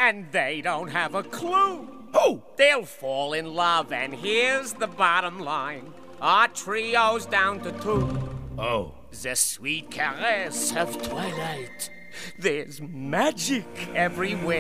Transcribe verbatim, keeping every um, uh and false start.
And they don't have a clue. Who? They'll fall in love, and here's the bottom line. Our trio's down to two. Oh. The sweet caress of twilight. There's magic everywhere.